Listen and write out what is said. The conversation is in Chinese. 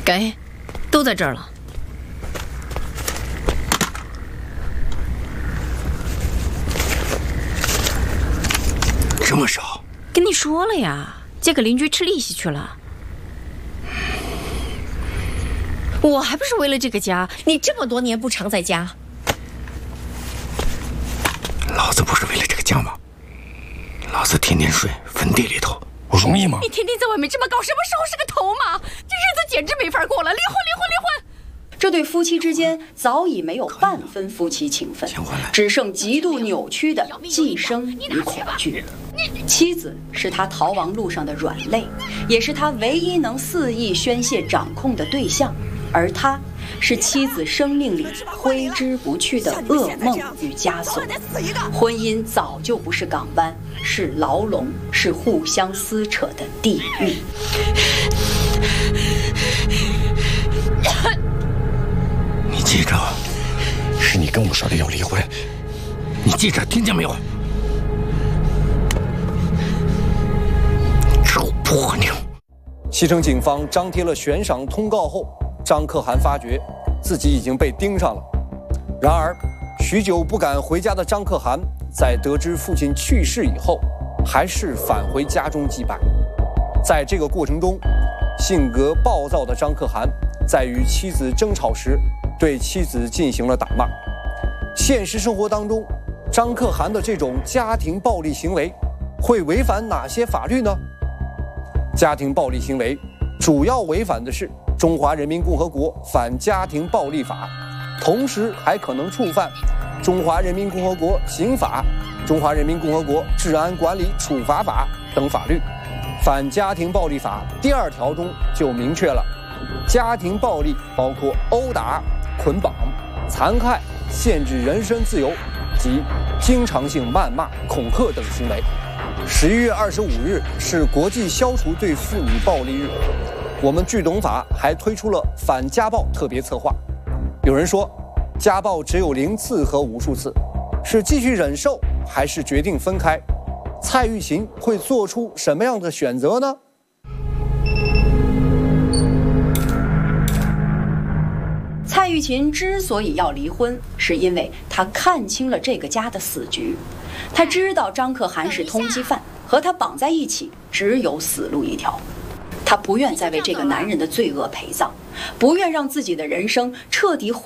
给，都在这儿了。 这么少？ 跟你说了呀，借给邻居吃利息去了。我还不是为了这个家，你这么多年不常在家。 老子不是为了这个家吗？老子天天睡坟地里头，我容易吗？ 你天天在外面这么搞，什么时候是个头嘛？这日子简直没法过了！离婚！ 这对夫妻之间早已没有半分夫妻情分，只剩极度扭曲的寄生与恐惧。妻子是他逃亡路上的软肋，也是他唯一能肆意宣泄掌控的对象，而他是妻子生命里挥之不去的噩梦与枷锁。婚姻早就不是港湾，是牢笼，是互相撕扯的地狱。 你记着，是你跟我说的要离婚，你记着，听见没有？臭婆娘！ 西城警方张贴了悬赏通告后，张可汗发觉自己已经被盯上了。然而，许久不敢回家的张可汗，在得知父亲去世以后，还是返回家中祭拜。在这个过程中，性格暴躁的张可汗在与妻子争吵时，对妻子进行了打骂。现实生活当中，张可汗的这种家庭暴力行为会违反哪些法律呢？家庭暴力行为主要违反的是《中华人民共和国反家庭暴力法》，同时还可能触犯《中华人民共和国刑法》《中华人民共和国治安管理处罚法》等法律。反家庭暴力法第2条中就明确了，家庭暴力包括殴打、捆绑、残害、限制人身自由及经常性谩骂、恐吓等行为。11月25日是国际消除对妇女暴力日，我们剧懂法还推出了反家暴特别策划。有人说，家暴只有0次和无数次，是继续忍受还是决定分开？蔡玉琴会做出什么样的选择呢？ 蔡玉琴之所以要离婚，是因为她看清了这个家的死局。她知道张可汗是通缉犯，和他绑在一起只有死路一条。她不愿再为这个男人的罪恶陪葬，不愿让自己的人生彻底毁